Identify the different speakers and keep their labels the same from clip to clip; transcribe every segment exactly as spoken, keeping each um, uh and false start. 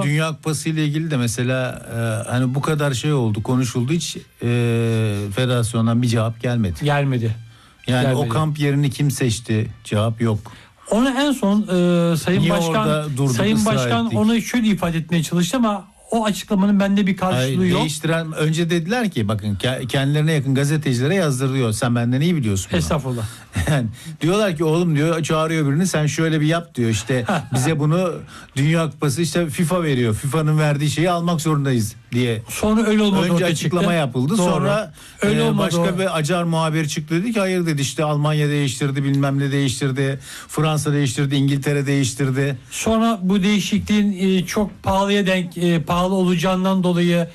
Speaker 1: Dünya Kupası ile ilgili de mesela e, hani bu kadar şey oldu, konuşuldu, hiç e, federasyondan bir cevap gelmedi.
Speaker 2: Gelmedi.
Speaker 1: Yani
Speaker 2: Gelmedi.
Speaker 1: o kamp yerini kim seçti? Cevap yok.
Speaker 2: Onu en son e, Sayın
Speaker 1: Niye
Speaker 2: Başkan
Speaker 1: durduk,
Speaker 2: Sayın
Speaker 1: ısrar
Speaker 2: Başkan
Speaker 1: ettik?
Speaker 2: onu şöyle ifade etmeye çalıştı ama o açıklamanın bende bir karşılığı
Speaker 1: Hayır,
Speaker 2: yok.
Speaker 1: değiştiren önce dediler ki bakın kendilerine yakın gazetecilere yazdırıyor. Sen benden iyi biliyorsun bunu.
Speaker 2: Estağfurullah.
Speaker 1: Yani diyorlar ki oğlum diyor, çağırıyor birini, sen şöyle bir yap diyor, işte bize bunu Dünya Kupası işte FIFA veriyor. FIFA'nın verdiği şeyi almak zorundayız diye.
Speaker 2: Sonra öyle olmadı.
Speaker 1: Önce açıklama
Speaker 2: çıktı.
Speaker 1: yapıldı.
Speaker 2: Doğru.
Speaker 1: Sonra
Speaker 2: öyle
Speaker 1: e,
Speaker 2: olmadı
Speaker 1: başka
Speaker 2: o.
Speaker 1: bir acar muhabir çıktı, dedi ki hayır dedi, işte Almanya değiştirdi, bilmem ne değiştirdi, Fransa değiştirdi, İngiltere değiştirdi.
Speaker 2: Sonra bu değişikliğin e, çok pahalıya denk e, pahalı olacağından dolayı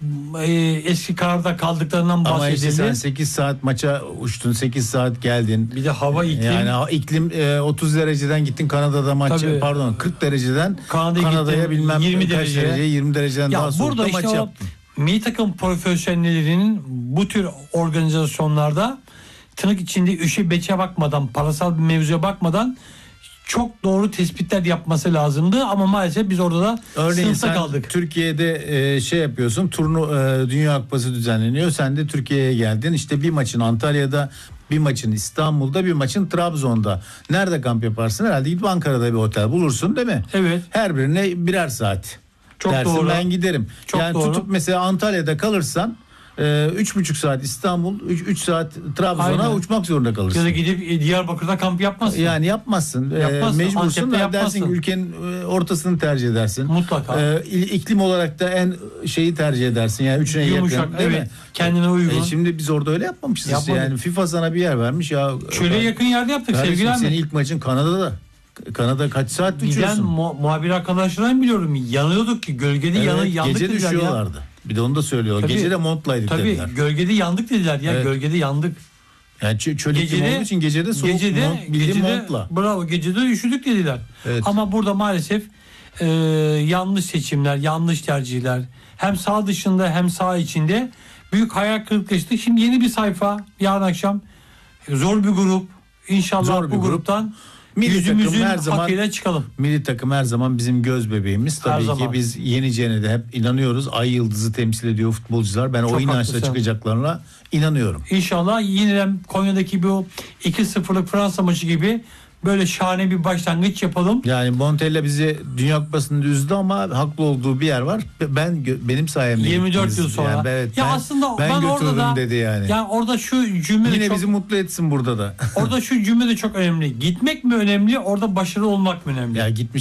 Speaker 2: e, eski kararda kaldıklarından
Speaker 1: Ama
Speaker 2: bahsedildi.
Speaker 1: işte sen sekiz saat maça uçtun, sekiz saat geldin.
Speaker 2: Bir de hava iklim.
Speaker 1: Yani ha- iklim e, otuz dereceden gittin Kanada'da maç,
Speaker 2: Tabii.
Speaker 1: pardon kırk dereceden
Speaker 2: Kanada'ya
Speaker 1: Kanada'ya
Speaker 2: gittin,
Speaker 1: bilmem
Speaker 2: yirmi
Speaker 1: kaç
Speaker 2: dereceye.
Speaker 1: derece, yirmi dereceden
Speaker 2: Ya
Speaker 1: daha soğukta
Speaker 2: burada
Speaker 1: maç
Speaker 2: işte o
Speaker 1: yaptın.
Speaker 2: milli takım profesyonellerinin bu tür organizasyonlarda tırnak içinde üşe beçe bakmadan, parasal bir mevzuya bakmadan çok doğru tespitler yapması lazımdı ama maalesef biz orada da
Speaker 1: Örneğin
Speaker 2: sınıfta
Speaker 1: sen
Speaker 2: kaldık.
Speaker 1: Türkiye'de e, şey yapıyorsun, turnu e, Dünya Kupası düzenleniyor. Sen de Türkiye'ye geldin. İşte bir maçın Antalya'da, bir maçın İstanbul'da, bir maçın Trabzon'da. Nerede kamp yaparsın? Herhalde gidip Ankara'da bir otel bulursun, değil mi?
Speaker 2: Evet.
Speaker 1: Her birine birer saat.
Speaker 2: Çok
Speaker 1: dersin,
Speaker 2: doğru.
Speaker 1: ben giderim.
Speaker 2: Çok
Speaker 1: yani
Speaker 2: doğru.
Speaker 1: tutup mesela Antalya'da kalırsan e, üç buçuk saat İstanbul, üç saat Trabzon'a
Speaker 2: Aynen.
Speaker 1: uçmak zorunda kalırsın.
Speaker 2: Ya da gidip e, Diyarbakır'da kamp yapmazsın.
Speaker 1: Yani yapmazsın. Ee,
Speaker 2: Yapmazsın.
Speaker 1: mecbursun.
Speaker 2: Antep'te
Speaker 1: Dersin
Speaker 2: yapmazsın.
Speaker 1: ki ülkenin e, ortasını tercih edersin.
Speaker 2: Mutlaka.
Speaker 1: Ee, il- iklim olarak da en şeyi tercih edersin. Yani üçüne
Speaker 2: Yumuşak,
Speaker 1: yakın, değil
Speaker 2: evet.
Speaker 1: mi?
Speaker 2: Kendine uygun.
Speaker 1: E, şimdi biz orada öyle yapmamışız işte.
Speaker 2: Yapmadık.
Speaker 1: Yani FIFA sana bir yer vermiş ya.
Speaker 2: Şöyle yakın yerde yaptık
Speaker 1: Kardeşim,
Speaker 2: sevgili
Speaker 1: senin
Speaker 2: Ahmet.
Speaker 1: ilk maçın Kanada'da. Kanada kaç saat
Speaker 2: Giden
Speaker 1: uçuyorsun?
Speaker 2: mu- muhabir arkadaşlardan biliyorum. Yanıyorduk ki gölgede
Speaker 1: Evet,
Speaker 2: yanı, yandık
Speaker 1: gece
Speaker 2: dediler ya.
Speaker 1: düşüyorlardı. Bir de onu da söylüyor.
Speaker 2: Tabii.
Speaker 1: Gece de montlaydık
Speaker 2: Tabii
Speaker 1: dediler.
Speaker 2: gölgede yandık dediler ya.
Speaker 1: Evet.
Speaker 2: Gölgede yandık.
Speaker 1: Yani çö- çöl iklim olduğu için gecede soğuk
Speaker 2: gecede,
Speaker 1: mont, bildiğin
Speaker 2: gecede,
Speaker 1: montla.
Speaker 2: bravo, gecede üşüdük dediler.
Speaker 1: Evet.
Speaker 2: Ama burada maalesef e, yanlış seçimler, yanlış tercihler, hem sağ dışında hem sağ içinde büyük hayal kırıklığı yaşadık. Şimdi yeni bir sayfa yarın akşam, zor bir grup. İnşallah
Speaker 1: Zor bir
Speaker 2: bu
Speaker 1: grup.
Speaker 2: gruptan
Speaker 1: Milli
Speaker 2: yüzümüzün
Speaker 1: takım her zaman-
Speaker 2: hakkıyla çıkalım.
Speaker 1: Milli takım her zaman bizim göz bebeğimiz.
Speaker 2: Her
Speaker 1: Tabii ki
Speaker 2: zaman.
Speaker 1: biz yeneceğine de hep inanıyoruz. Ay yıldızı temsil ediyor futbolcular. Ben
Speaker 2: Çok
Speaker 1: o inançla
Speaker 2: haklısın.
Speaker 1: çıkacaklarına inanıyorum.
Speaker 2: İnşallah yeniden Konya'daki bu iki sıfırlık Fransa maçı gibi böyle şahane bir başlangıç yapalım.
Speaker 1: Yani Montella bizi Dünya Kupası'nda üzdü ama haklı olduğu bir yer var. Ben gö- benim sayemde
Speaker 2: yirmi dört
Speaker 1: gittiniz.
Speaker 2: yıl sonra.
Speaker 1: Yani evet,
Speaker 2: ya
Speaker 1: ben,
Speaker 2: aslında
Speaker 1: ben,
Speaker 2: ben,
Speaker 1: götürdüm
Speaker 2: orada da
Speaker 1: dedi yani.
Speaker 2: yani orada şu cümle de
Speaker 1: Yine
Speaker 2: çok,
Speaker 1: bizi mutlu etsin burada da.
Speaker 2: orada şu cümle de çok önemli. Gitmek mi önemli, orada başarılı olmak mı önemli?
Speaker 1: Ya gitmiş